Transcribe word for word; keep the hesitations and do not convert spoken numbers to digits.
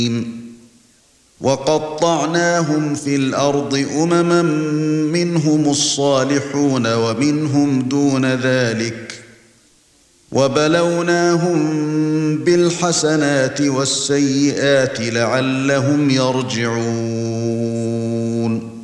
وقطعناهم في الأرض أمما منهم الصالحون ومنهم دون ذلك وبلوناهم بالحسنات والسيئات لعلهم يرجعون